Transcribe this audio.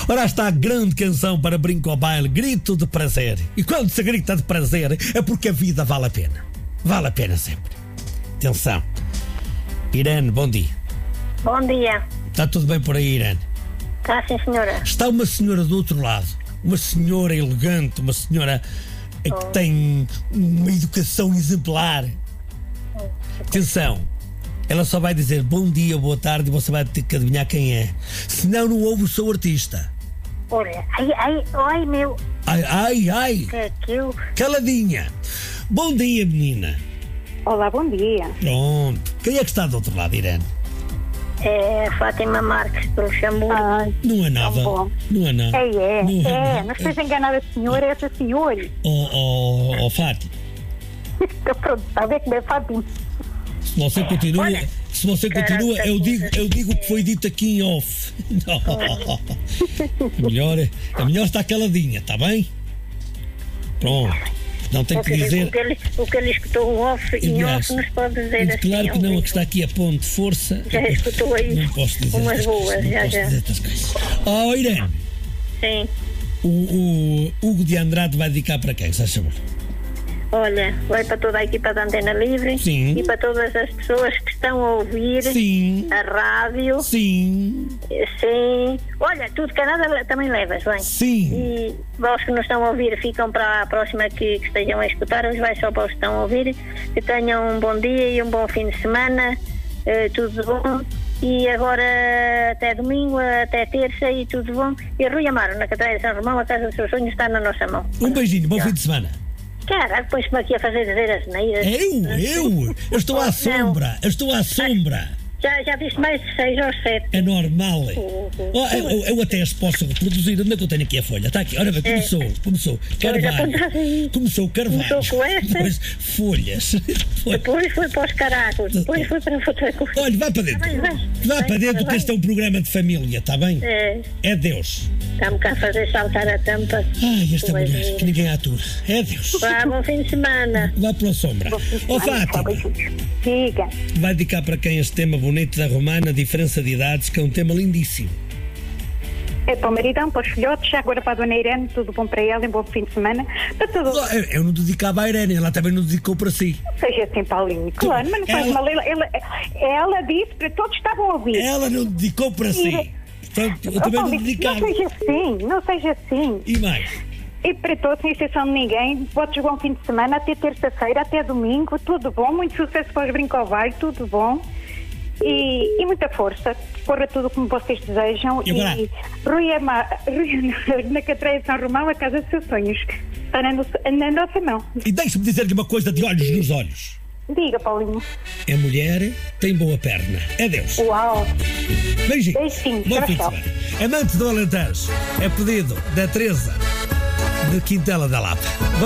Ora está a grande canção para Brinco ao Baile, Grito de Prazer. E quando se grita de prazer é porque a vida vale a pena. Vale a pena sempre. Atenção. Irene, bom dia. Bom dia. Está tudo bem por aí, Irene? Está sim, senhora. Está uma senhora do outro lado. Uma senhora elegante, uma senhora que tem uma educação exemplar. Atenção. Ela só vai dizer bom dia, boa tarde e você vai ter que adivinhar quem é. Senão não ouve o seu artista. Olha, ai, meu. Ai. Que aquilo. Caladinha. Bom dia, menina. Olá, bom dia. Pronto. Quem é que está do outro lado, Irene? É Fátima Marques, pelo Luxemburgo. Não é nada. Bom. Não é nada. Não esteja enganada, senhora, essa senhora. Fátima. Pronto, está a ver como é Fátima. Se você continua, eu digo o que foi dito aqui em off. É melhor estar caladinha, está bem? Pronto. Não tem que dizer. O que ele escutou em off nos pode dizer assim. Claro que não, a que está aqui a ponto de força. Já escutou aí não posso dizer umas boas, já. Dizer estas coisas. Irene. Sim. O Hugo de Andrade vai dedicar para quem, se faz favor? Olha, vai para toda a equipa da Antena Livre. Sim. E para todas as pessoas que estão a ouvir. Sim. A rádio. Sim. Olha, tudo Canadá também levas, bem? Sim. E vós que nos estão a ouvir ficam para a próxima que estejam a escutar, hoje vai só para os que estão a ouvir. Que tenham um bom dia e um bom fim de semana. Tudo bom. E agora até domingo, até terça e tudo bom. E Rui Amaro, na Catarina de São Romão, a casa dos seus sonhos está na nossa mão. Um beijinho, bom fim de semana. Caraca, pões-me aqui a fazer dizer as neiras. Eu estou à sombra. Já disse mais de 6 ou 7. É normal. Eu até as posso reproduzir. Onde é que eu tenho aqui a folha? Está aqui, olha bem, começou. Carvalho. Começou Carvalho. Começou com essa. Depois folhas. Depois foi para os caracos. Depois foi para outra coisa. Olha, vá para dentro. Vá para dentro que este é um programa de família, está bem? É Deus. Está-me cá a fazer saltar a tampa. Ai, esta mulher, que ninguém atura. É Deus. Vá, bom fim de semana. Vá pela sombra. Fátima. Diga. Vai dedicar para quem este tema bonito da Romana, diferença de idades, que é um tema lindíssimo. É para o maridão, para os filhotes, já agora para a dona Irene, tudo bom para ela, um bom fim de semana. Para todos. Eu não dedicava à Irene, ela também não dedicou para si. Não seja assim, Paulinho. Claro, mas não faz mal. Ela disse para todos estavam a ouvir. Ela não dedicou para si. Portanto, eu também não dedicava. Não seja assim. E mais? E para todos, sem exceção de ninguém, votos bom fim de semana, até terça-feira, até domingo, tudo bom, muito sucesso para os Brinco ao Baile, tudo bom. E muita força, corra tudo como vocês desejam. E Rui na Catarina de São Romão, a casa dos seus sonhos, está na nossa mão. E deixe-me dizer-lhe uma coisa de olhos nos olhos. Diga, Paulinho. É mulher, tem boa perna. É Deus. Uau. Beijinho. Beijinho. Bom fim de semana. Amantes do Alentejo, é pedido da Teresa de Quintela da Lapa.